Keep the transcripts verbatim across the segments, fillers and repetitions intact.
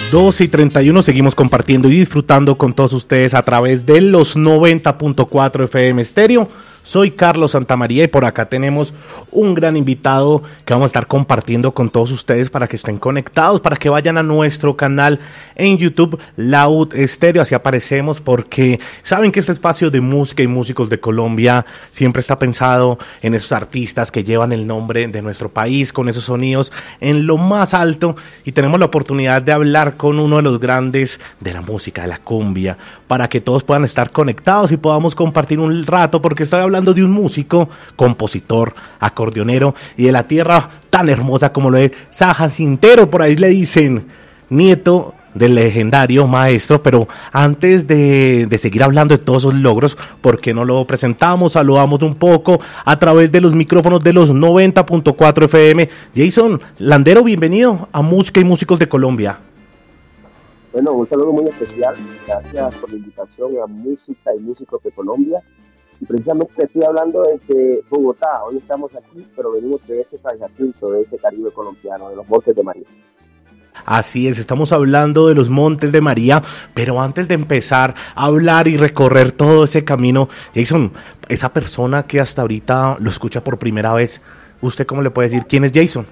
doce y treinta y uno, seguimos compartiendo y disfrutando con todos ustedes a través de los noventa punto cuatro F M Estéreo. Soy Carlos Santamaría y por acá tenemos un gran invitado que vamos a estar compartiendo con todos ustedes para que estén conectados, para que vayan a nuestro canal en YouTube, Laud Estéreo, así aparecemos, porque saben que este espacio de música y músicos de Colombia siempre está pensado en esos artistas que llevan el nombre de nuestro país, con esos sonidos en lo más alto, y tenemos la oportunidad de hablar con uno de los grandes de la música, de la cumbia, para que todos puedan estar conectados y podamos compartir un rato, porque estoy hablando de un músico, compositor, acordeonero y de la tierra tan hermosa como lo es San Jacintero, por ahí le dicen, nieto del legendario maestro. Pero antes de, de seguir hablando de todos esos logros, ¿por qué no lo presentamos? Saludamos un poco a través de los micrófonos de los noventa punto cuatro F M. Jason Landero, bienvenido a Música y Músicos de Colombia. Bueno, un saludo muy especial, gracias por la invitación a Música y Músicos de Colombia. Y precisamente estoy hablando desde Bogotá. Hoy estamos aquí, pero venimos de ese San Jacinto, de ese Caribe colombiano, de los Montes de María. Así es, estamos hablando de los Montes de María, pero antes de empezar a hablar y recorrer todo ese camino, Jason, esa persona que hasta ahorita lo escucha por primera vez, ¿usted cómo le puede decir quién es Jason?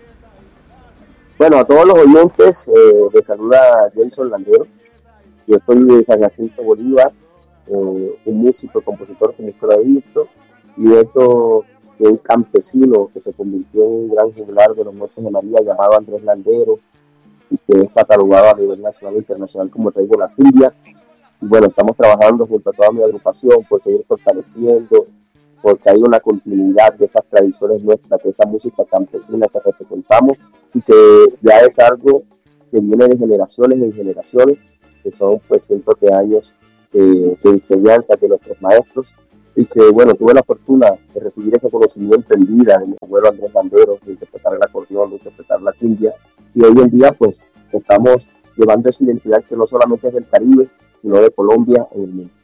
Bueno, a todos los oyentes, eh, les saluda Jason Landero. Yo estoy de San Jacinto, Bolívar. Eh, un músico, compositor, como usted lo ha visto, nieto de un campesino que se convirtió en un gran juglar de los Montes de María llamado Andrés Landero, y que es catalogado a nivel nacional e internacional como rey de la cumbia. Y bueno, estamos trabajando junto a toda mi agrupación por seguir fortaleciendo, porque hay una continuidad de esas tradiciones nuestras, de esa música campesina que representamos, y que ya es algo que viene de generaciones en generaciones, que son pues cientos de años de, de enseñanza de nuestros maestros. Y que bueno, tuve la fortuna de recibir ese conocimiento en vida de mi abuelo Andrés Landero, de interpretar el acordeón, de interpretar la cumbia, y hoy en día pues estamos llevando esa identidad que no solamente es del Caribe, sino de Colombia en el mundo.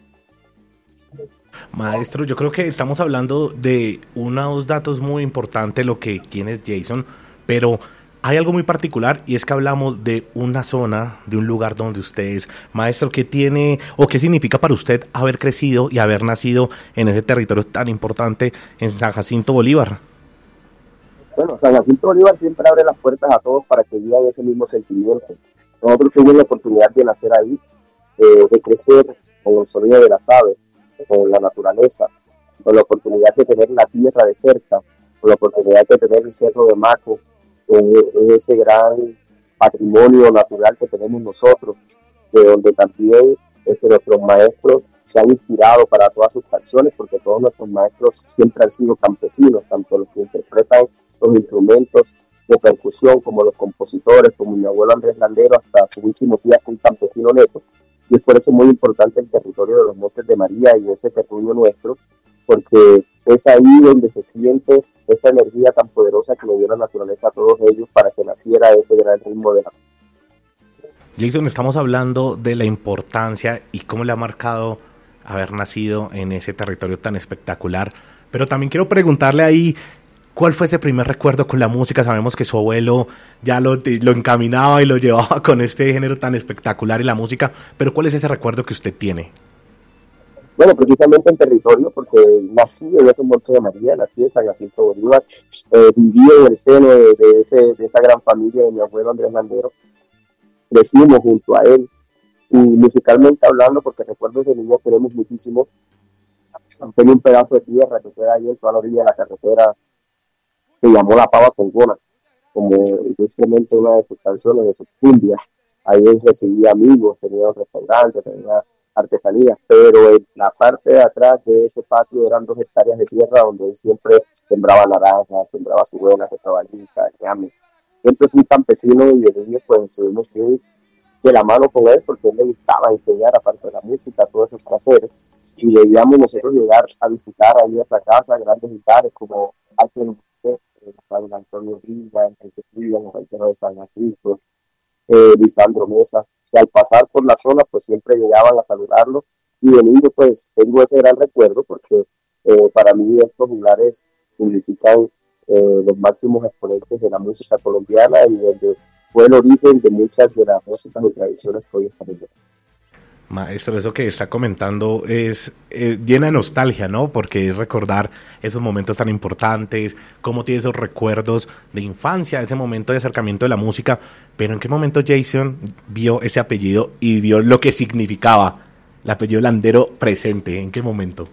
Maestro, yo creo que estamos hablando de unos datos muy importantes, lo que quién es Jason, pero hay algo muy particular, y es que hablamos de una zona, de un lugar donde usted es. Maestro, ¿qué tiene o qué significa para usted haber crecido y haber nacido en ese territorio tan importante en San Jacinto Bolívar? Bueno, San Jacinto Bolívar siempre abre las puertas a todos para que vivan ese mismo sentimiento. Nosotros tuvimos la oportunidad de nacer ahí, eh, de crecer con el sonido de las aves, con la naturaleza, con la oportunidad de tener la tierra de cerca, con la oportunidad de tener el Cerro de Maco, en ese gran patrimonio natural que tenemos nosotros, de donde también este, nuestros maestros se han inspirado para todas sus canciones, porque todos nuestros maestros siempre han sido campesinos, tanto los que interpretan los instrumentos de percusión como los compositores, como mi abuelo Andrés Landero, hasta su último día fue un campesino neto. Y es por eso muy importante el territorio de los Montes de María y ese terruño nuestro, porque es ahí donde se siente esa energía tan poderosa que le dio la naturaleza a todos ellos para que naciera ese gran ritmo de la... Jason, estamos hablando de la importancia y cómo le ha marcado haber nacido en ese territorio tan espectacular, pero también quiero preguntarle ahí, ¿cuál fue ese primer recuerdo con la música? Sabemos que su abuelo ya lo, lo encaminaba y lo llevaba con este género tan espectacular y la música, pero ¿cuál es ese recuerdo que usted tiene? Bueno, precisamente en territorio, porque nací en esos Montes de María, nací en San Jacinto Bolívar, eh, viví en el seno de, de, ese, de esa gran familia de mi abuelo Andrés Landero, crecimos junto a él, y musicalmente hablando, porque recuerdo de niño tenemos muchísimo, tenía un pedazo de tierra que queda ahí en toda la orilla de la carretera, se llamó La Pava Congona, como justamente una de sus canciones, de sus cumbias. Ahí él recibía amigos, tenía un restaurante, tenía artesanías, pero en la parte de atrás de ese patio eran dos hectáreas de tierra donde él siempre sembraba naranjas, sembraba ciruelas, sembraba yuca, ñame. Siempre fui campesino y de niño pues tuvimos que ir de la mano con él porque a él le gustaba enseñar, aparte de la música, todos esos placeres, y debíamos nosotros llegar a visitar ahí a nuestra casa grandes guitarras como Ángel San Antonio Riva, Enrique Riva, en el de San Jacinto, eh, Lisandro Mesa, que al pasar por la zona pues siempre llegaban a saludarlo, y de niño pues tengo ese gran recuerdo porque eh, para mí estos lugares significan eh, los máximos exponentes de la música colombiana, y donde fue el origen de muchas de las músicas y tradiciones que hoy estamos viendo. Maestro, eso que está comentando es eh, llena de nostalgia, ¿no? Porque es recordar esos momentos tan importantes, cómo tiene esos recuerdos de infancia, ese momento de acercamiento de la música. Pero ¿en qué momento Jason vio ese apellido y vio lo que significaba el apellido Landero presente? ¿En qué momento?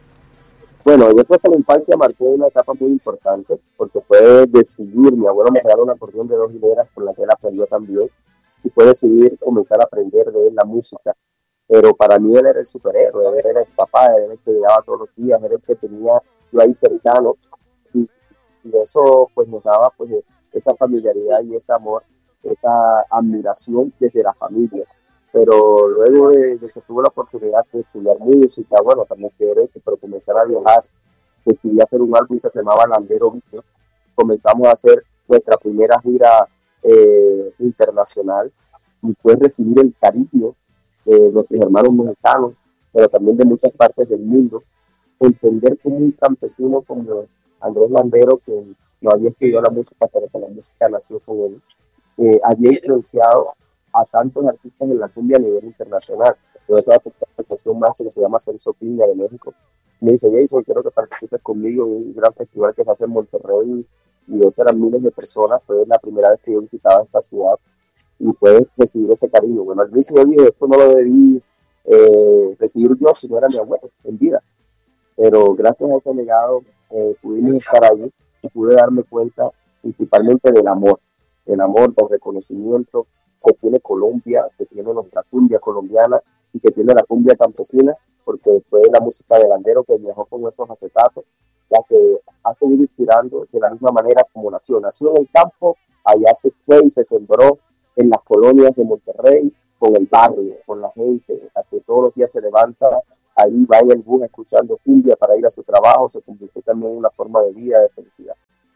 Bueno, yo creo que la infancia marcó una etapa muy importante, porque fue decidir, mi abuelo me regaló un acordeón de dos hileras con la que él aprendió también, y fue decidir comenzar a aprender de él la música. Pero para mí él era el superhéroe, él era el papá, él era el que llegaba todos los días, él era el que tenía yo ahí cercano, y, y eso pues nos daba pues esa familiaridad y ese amor, esa admiración desde la familia. Pero luego de, de que tuve la oportunidad de estudiar música, bueno, también que derecho, pero comenzar a viajar, decidí hacer un álbum que se llamaba Landero Vicio. Comenzamos a hacer nuestra primera gira eh, internacional, y fue recibir el cariño de nuestros hermanos mexicanos, pero también de muchas partes del mundo, entender como un campesino como Andrés Landero, que no había estudiado la música, pero que la música nació con él, eh, había influenciado a tantos artistas en la cumbia a nivel internacional. Yo esa presentación más que se llama Celso Piña de México, me dice: Jason, quiero que participes conmigo en un gran festival que se hace en Monterrey, y eso eran miles de personas. Fue la primera vez que yo visitaba esta ciudad y fue recibir ese cariño. Bueno, al inicio yo dije, esto no lo debí eh, recibir yo si no era mi abuelo en vida, pero gracias a ese legado eh, pudimos estar allí y pude darme cuenta principalmente del amor, del amor, del reconocimiento que tiene Colombia, que tiene nuestra cumbia colombiana y que tiene la cumbia campesina, porque fue la música de Landero que viajó con esos acetatos, la que ha seguido inspirando de la misma manera como nació. Nació en el campo, allá se fue y se sembró en las colonias de Monterrey, con el barrio, con la gente, la que todos los días se levanta, ahí va en el bus escuchando cumbia para ir a su trabajo, se convirtió también en una forma de vida, de felicidad.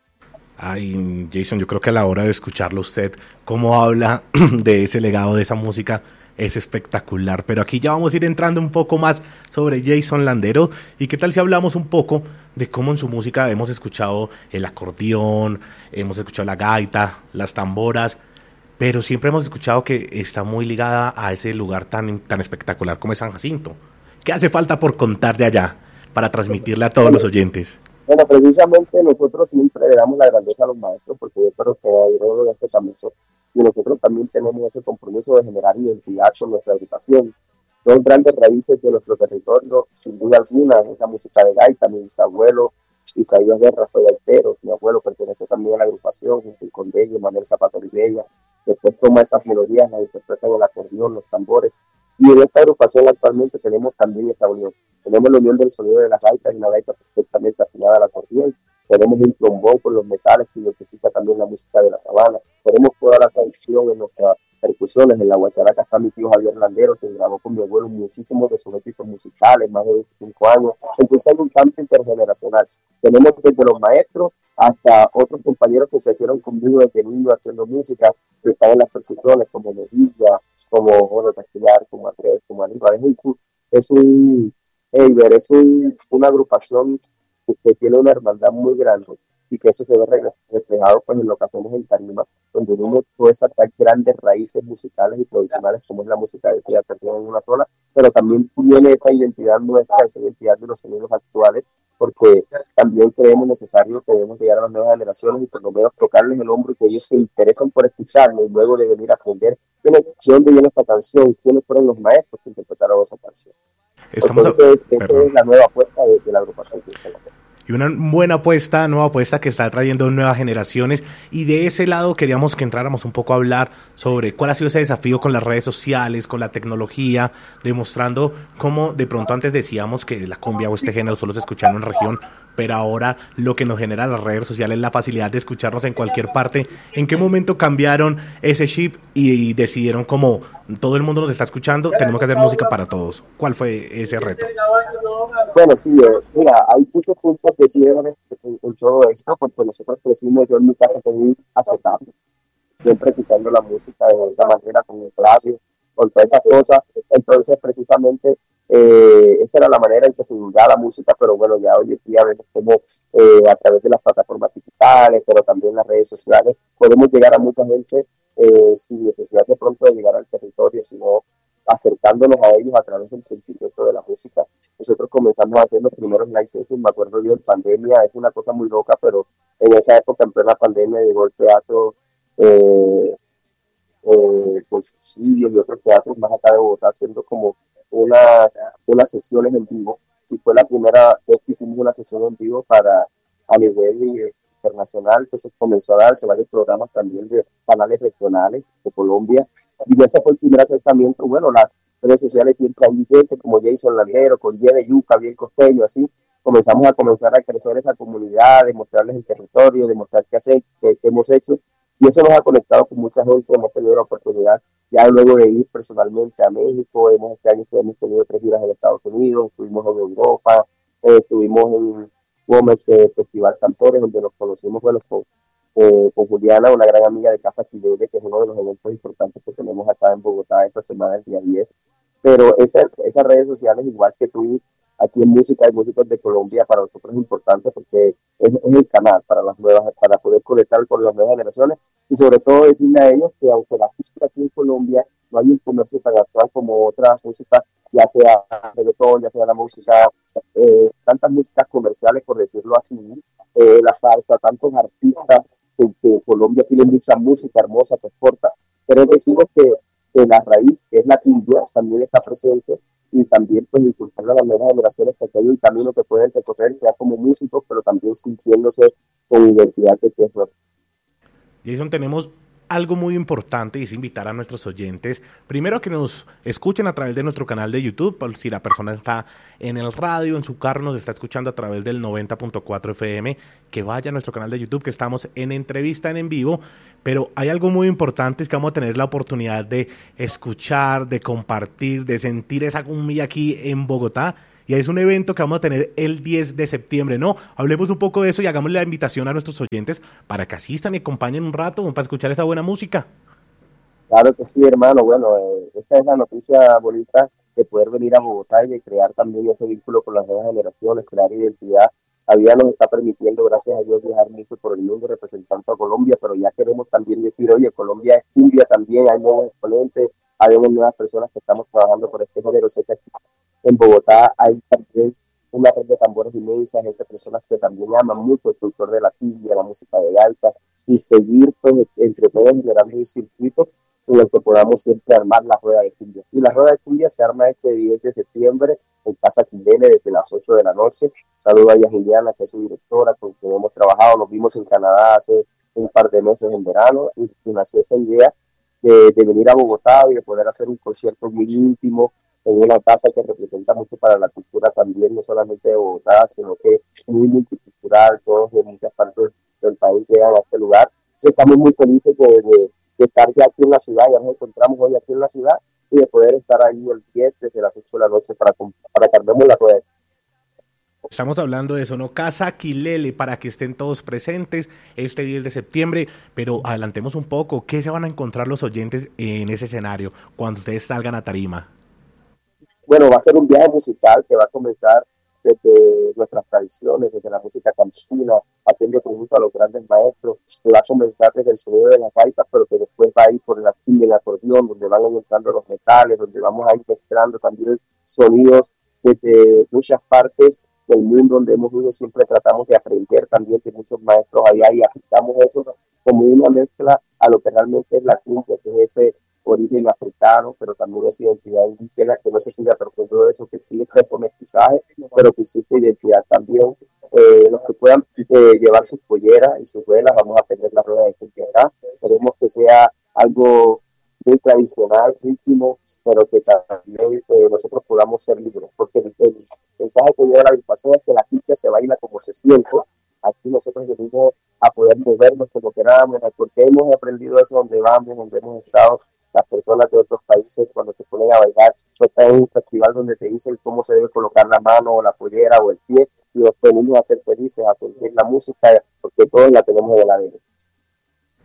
Ay, Jason, yo creo que a la hora de escucharlo usted, cómo habla de ese legado, de esa música, es espectacular. Pero aquí ya vamos a ir entrando un poco más sobre Jason Landero. ¿Y qué tal si hablamos un poco de cómo en su música hemos escuchado el acordeón, hemos escuchado la gaita, las tamboras, pero siempre hemos escuchado que está muy ligada a ese lugar tan, tan espectacular como es San Jacinto? ¿Qué hace falta por contar de allá para transmitirle a todos los oyentes? Bueno, precisamente nosotros siempre le damos la grandeza a los maestros, porque yo creo que hay algo de este camino, y nosotros también tenemos ese compromiso de generar identidad con nuestra educación. Dos grandes raíces de nuestro territorio, sin duda alguna, es la música de gaita. Mi bisabuelo Isaías Guerra fue gaitero, mi abuelo perteneció también a la agrupación, junto con Bello, Manuel Zapato Rivella. Después toma esas melodías, las interpreta en el acordeón, los tambores. Y en esta agrupación actualmente tenemos también esta unión. Tenemos la unión del sonido de las gaitas y una gaita perfectamente afinada al acordeón. Tenemos un trombón con los metales que identifica también la música de la sabana. Tenemos toda la tradición en nuestras percusiones. En la guacharaca está mi tío Javier Landero, que grabó con mi abuelo muchísimos de sus éxitos musicales, más de veinticinco años. Entonces hay un cambio intergeneracional. Tenemos desde los maestros hasta otros compañeros que se quedaron conmigo desde niño haciendo música, que están en las percusiones, como Medilla, como Jorge Taquillar, como Andrés, como Aníbal. Es un, es un, Eiber, es un, una agrupación que, que tiene una hermandad muy grande, y que eso se ve reflejado pues en lo que hacemos en tarima, donde unimos todas esas grandes raíces musicales y tradicionales como es la música de tía, en una sola, pero también tiene esta identidad nuestra, esa identidad de los sonidos actuales, porque también creemos necesario que debemos llegar a las nuevas generaciones y por lo menos tocarles el hombro y que ellos se interesen por escucharlo, y luego de venir a aprender de dónde viene esta canción, quiénes fueron los maestros que interpretaron esa canción. Estamos Entonces, a... esta es la nueva apuesta de, de la agrupación que se Y una buena apuesta, nueva apuesta que está trayendo nuevas generaciones. Y de ese lado queríamos que entráramos un poco a hablar sobre cuál ha sido ese desafío con las redes sociales, con la tecnología, demostrando cómo de pronto antes decíamos que la cumbia o este género solo se escuchaba en región, pero ahora lo que nos genera las redes sociales es la facilidad de escucharnos en cualquier parte. ¿En qué momento cambiaron ese chip y, y decidieron como todo el mundo nos está escuchando, tenemos que hacer música para todos? ¿Cuál fue ese reto? Bueno, sí, eh, mira, hay muchos puntos de quiebre en, en todo esto, porque nosotros crecimos, yo en mi casa tenía acetato, siempre escuchando la música de esa manera, con el radio, con todas esas cosas. Entonces, precisamente, Eh, esa era la manera en que se divulgaba la música, pero bueno, ya hoy en día vemos cómo eh, a través de las plataformas digitales, pero también las redes sociales, podemos llegar a mucha gente eh, sin necesidad de pronto de llegar al territorio, sino acercándonos a ellos a través del sentimiento de la música. Nosotros comenzamos a hacer los primeros live sessions, me acuerdo yo en pandemia, es una cosa muy loca, pero en esa época, en plena pandemia, llegó el teatro eh, eh, con subsidios y otros teatros más acá de Bogotá, haciendo como unas, unas sesiones en vivo, y fue la primera vez que hicimos una sesión en vivo para a nivel internacional, que se comenzó a darse varios programas también de canales regionales de Colombia, y ese fue el primer acercamiento. Bueno, las redes sociales siempre hay gente como Jason Landero, con Yede Yuca, bien costeño, así, comenzamos a comenzar a crecer esa comunidad, demostrarles el territorio, demostrar qué, hacer, qué, qué hemos hecho, y eso nos ha conectado con mucha gente. Hemos tenido la oportunidad ya luego de ir personalmente a México, hemos, este año hemos tenido tres giras en Estados Unidos, estuvimos en Europa, eh, estuvimos en Gómez eh, Festival Cantores, donde nos conocimos, bueno, con, eh, con Juliana, una gran amiga de Casa Chilene, que es uno de los eventos importantes que tenemos acá en Bogotá esta semana, el día diez. Pero esa, esas redes sociales, igual que tú, aquí en Música y Músicos de Colombia, para nosotros es importante porque es, es el canal para las nuevas, para poder conectar con las nuevas generaciones, y sobre todo decirle a ellos que aunque la música aquí en Colombia no hay un comercio tan actual como otras músicas, ya sea reggaetón, ya sea la música, eh, tantas músicas comerciales, por decirlo así, eh, la salsa, tantos artistas, que, que Colombia tiene mucha música hermosa que exporta, pero decimos que, que la raíz, que es la cumbia, también está presente, y también pues inculcar a las nuevas generaciones que hay un camino que pueden recorrer ya como músicos, pero también sintiéndose con identidad de que es rock. Jason, tenemos algo muy importante, y es invitar a nuestros oyentes, primero a que nos escuchen a través de nuestro canal de YouTube, por si la persona está en el radio, en su carro, nos está escuchando a través del noventa punto cuatro F M, que vaya a nuestro canal de YouTube, que estamos en entrevista en en vivo, pero hay algo muy importante, es que vamos a tener la oportunidad de escuchar, de compartir, de sentir esa cumbia aquí en Bogotá. Y es un evento que vamos a tener el diez de septiembre, ¿no? Hablemos un poco de eso y hagamos la invitación a nuestros oyentes para que asistan y acompañen un rato para escuchar esa buena música. Claro que sí, hermano. Bueno, eh, esa es la noticia bonita de poder venir a Bogotá y de crear también ese vínculo con las nuevas generaciones, crear identidad. La vida nos está permitiendo, gracias a Dios, viajar mucho por el mundo representando a Colombia, pero ya queremos también decir, oye, Colombia es cumbia también, hay nuevos exponentes, hay nuevas personas que estamos trabajando por este género. Sé que aquí en Bogotá hay también una red de tambores inmensa, gente, personas que también aman mucho el folclore de la cumbia, la música de gaita, y seguir pues, entre todos generando un circuito en el que podamos siempre armar la rueda de cumbia. Y la rueda de cumbia se arma este diez de septiembre en Casa Chilene desde las ocho de la noche. Saludo a Juliana, que es su directora, con quien hemos trabajado. Nos vimos en Canadá hace un par de meses en verano, y, y nació esa idea de, de venir a Bogotá y de poder hacer un concierto muy íntimo en una casa que representa mucho para la cultura también, no solamente de Bogotá, sino que muy multicultural, todos de muchas partes del país llegan a este lugar. Entonces, estamos muy felices de, de, de estar ya aquí en la ciudad, ya nos encontramos hoy aquí en la ciudad, y de poder estar ahí el diez desde las ocho de la noche para, para que armemos la rueda. Estamos hablando de eso, ¿no? Casa Quilele, para que estén todos presentes este diez de septiembre, pero adelantemos un poco, ¿qué se van a encontrar los oyentes en ese escenario cuando ustedes salgan a tarima? Bueno, va a ser un viaje musical que va a comenzar desde nuestras tradiciones, desde la música campesina, haciendo tributo a los grandes maestros, que va a comenzar desde el sonido de las gaitas, pero que después va a ir por el y el acordeón, donde van aumentando los metales, donde vamos a ir mezclando también sonidos desde muchas partes del mundo donde hemos ido. Siempre tratamos de aprender también de muchos maestros allá y aplicamos eso como una mezcla a lo que realmente es la cumbia, que es ese origen africano, pero también esa identidad indígena, que no se siga perdiendo eso, que sigue ese mestizaje, pero que existe identidad también. Eh, los que puedan eh, llevar sus polleras y sus velas, vamos a tener la rueda de cumbia acá. Queremos que sea algo muy tradicional, íntimo, pero que también eh, nosotros podamos ser libres, porque el, el mensaje que lleva la agrupación es que la cumbia se baila como se siente. Aquí nosotros venimos a poder movernos como queramos, porque hemos aprendido eso donde vamos, donde hemos estado. Las personas de otros países, cuando se ponen a bailar, no está en un festival donde te dicen cómo se debe colocar la mano o la pollera o el pie, si nos venimos a ser felices, a sentir la música, porque todos la tenemos en el A D N.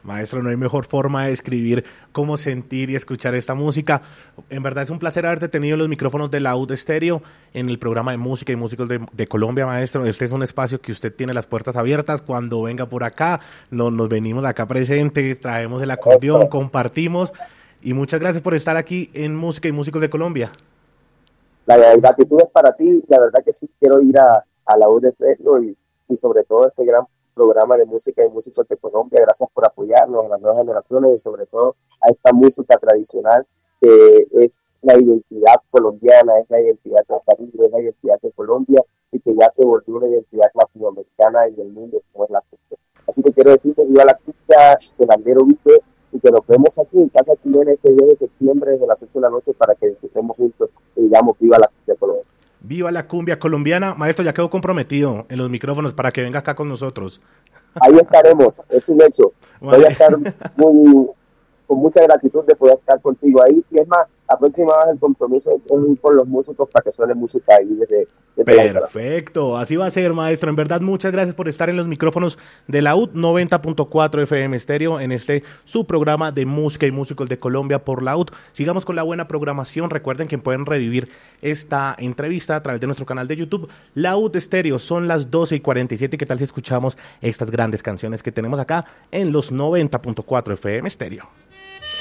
Maestro, no hay mejor forma de describir cómo sentir y escuchar esta música. En verdad es un placer haberte tenido en los micrófonos de Laúd Estéreo en el programa de música y músicos de, de Colombia, maestro. Este es un espacio que usted tiene las puertas abiertas. Cuando venga por acá, nos, nos venimos acá presente, traemos el acordeón, compartimos. Y muchas gracias por estar aquí en Música y Músicos de Colombia. La, la gratitud es para ti. La verdad que sí quiero ir a, a Laúd Estéreo y, y sobre todo este gran programa de música y músicos de Colombia. Gracias por apoyarnos a las nuevas generaciones y sobre todo a esta música tradicional que es la identidad colombiana, es la identidad del Caribe, es la identidad de Colombia y que ya se volvió una identidad latinoamericana y del mundo como es la cumbia. Así que quiero decir que viva la cumbia, que Landero vive y que nos vemos aquí en Casa Chilena este diez de septiembre desde las ocho de la noche para que disfrutemos juntos y digamos viva la cumbia colombiana. Viva la cumbia colombiana. Maestro, ya quedó comprometido en los micrófonos para que venga acá con nosotros. Ahí estaremos, es un hecho. Voy a estar muy, con mucha gratitud de poder estar contigo ahí. Y es más, la próxima vez el compromiso es ir con los músicos para que suene música ahí desde, desde Perfecto, así va a ser, maestro. En verdad, muchas gracias por estar en los micrófonos de Laúd noventa punto cuatro F M Estéreo en este su programa de música y músicos de Colombia por Laúd. Sigamos con la buena programación. Recuerden que pueden revivir esta entrevista a través de nuestro canal de YouTube Laúd Estéreo. Son las doce y cuarenta y siete. ¿Qué tal si escuchamos estas grandes canciones que tenemos acá en los noventa punto cuatro F M Estéreo?